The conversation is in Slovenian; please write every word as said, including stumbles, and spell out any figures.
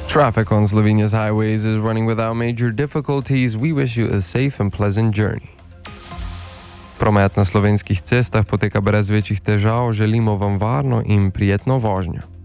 Traffic on Slovenia's highways is running without major difficulties. We wish you a safe and pleasant journey. Promet na slovenskih cestah poteka brez večjih težav. Želimo vam varno in prijetno vožnjo.